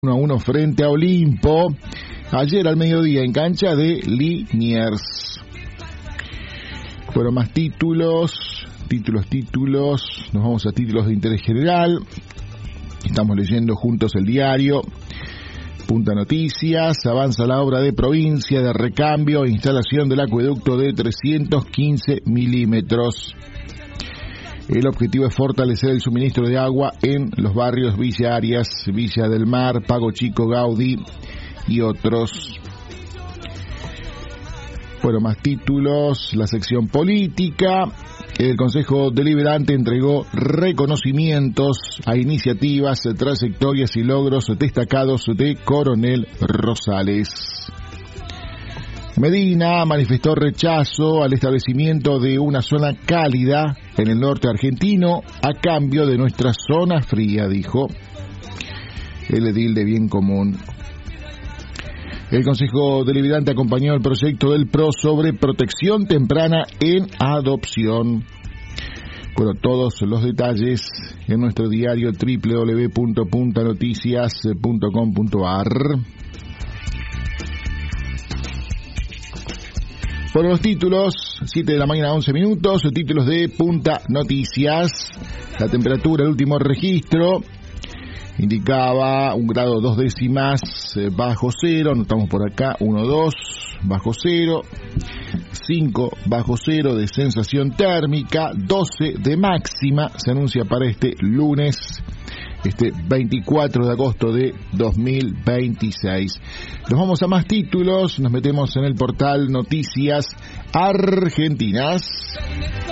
1-1 frente a Olimpo. Ayer al mediodía en cancha de Liniers. Bueno, más títulos. Nos vamos a títulos de interés general. Estamos leyendo juntos el diario. Punta Noticias. Avanza la obra de provincia de recambio e instalación del acueducto de 315 milímetros. El objetivo es fortalecer el suministro de agua en los barrios Villa Arias, Villa del Mar, Pago Chico, Gaudí y otros. Bueno, más títulos. La sección política. El Consejo Deliberante entregó reconocimientos a iniciativas, trayectorias y logros destacados de Coronel Rosales. Medina manifestó rechazo al establecimiento de una zona cálida en el norte argentino a cambio de nuestra zona fría, dijo el edil de Bien Común. El Consejo Deliberante acompañó el proyecto del PRO sobre protección temprana en adopción. Bueno, todos los detalles en nuestro diario www.puntanoticias.com.ar. Por los títulos, 7 de la mañana, 11 minutos, títulos de Punta Noticias. La temperatura, el último registro, indicaba 1 grado 2 décimas bajo cero. Anotamos por acá 1,2 bajo cero, 5 bajo cero de sensación térmica, 12 de máxima se anuncia para este lunes, 24 de agosto de 2026. Nos vamos a más títulos, nos metemos en el portal Noticias Argentinas.